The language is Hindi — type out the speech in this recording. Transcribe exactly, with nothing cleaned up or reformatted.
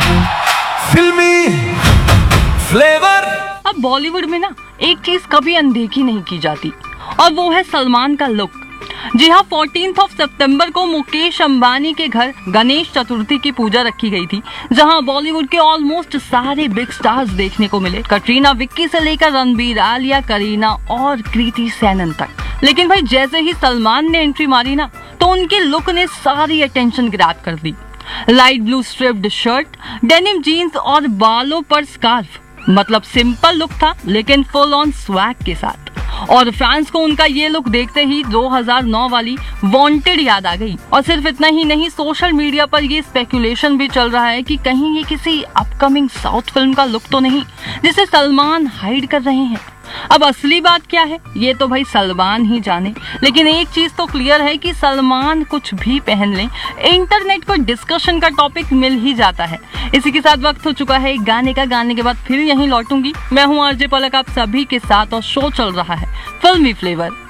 फिल्मी फ्लेवर। अब बॉलीवुड में ना एक चीज कभी अनदेखी नहीं की जाती और वो है सलमान का लुक। जी हाँ, फोर्टीन्थ ऑफ सितंबर को मुकेश अंबानी के घर गणेश चतुर्थी की पूजा रखी गई थी, जहां बॉलीवुड के ऑलमोस्ट सारे बिग स्टार्स देखने को मिले। कटरीना, विक्की से लेकर रणबीर, आलिया, करीना और कृति सेनन तक। लेकिन भाई जैसे ही सलमान ने एंट्री मारी ना, तो उनके लुक ने सारी अटेंशन ग्रैब कर दी। Light blue stripped shirt, denim jeans और बालों पर स्कार्फ, मतलब सिंपल लुक था लेकिन फुल ऑन स्वैग के साथ। और फैंस को उनका ये लुक देखते ही दो हज़ार नौ वाली वांटेड याद आ गई। और सिर्फ इतना ही नहीं, सोशल मीडिया पर ये स्पेकुलेशन भी चल रहा है कि कहीं ये किसी अपकमिंग साउथ फिल्म का लुक तो नहीं जिसे सलमान हाइड कर रहे हैं। अब असली बात क्या है ये तो भाई सलमान ही जाने, लेकिन एक चीज तो क्लियर है कि सलमान कुछ भी पहन लें, इंटरनेट पर डिस्कशन का टॉपिक मिल ही जाता है। इसी के साथ वक्त हो चुका है एक गाने का। गाने के बाद फिर यहीं लौटूंगी। मैं हूँ आरजे पलक, आप सभी के साथ, और शो चल रहा है फिल्मी फ्लेवर।